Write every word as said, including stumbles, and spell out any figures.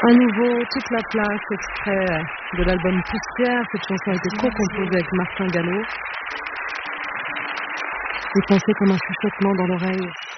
À nouveau, toute la place, extrait de l'album Poussière. Cette chanson a été co-composée avec Martin Gallo. Et pensez comme un chuchotement dans l'oreille.